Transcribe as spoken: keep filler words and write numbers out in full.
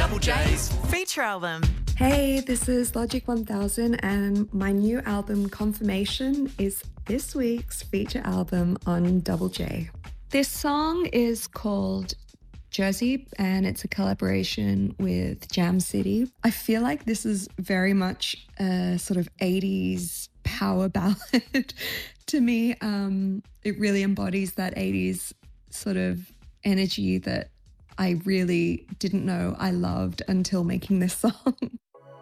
Double J's feature album. Hey, this is Logic one thousand, and my new album Confirmation is this week's feature album on Double J. This song is called Jersey, and it's a collaboration with Jam City. I feel like this is very much a sort of eighties power ballad to me. Um, it really embodies that eighties sort of energy that I really didn't know I loved until making this song.